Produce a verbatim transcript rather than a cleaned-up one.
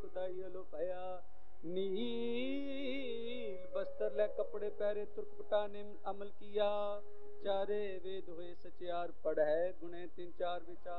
बधाई हलो भया। नील बस्तर ले कपड़े पहरे तुर्क पटा ने अमल किया। चारे वेद हुए सचियार पढ़ है गुणे तीन चार विचार।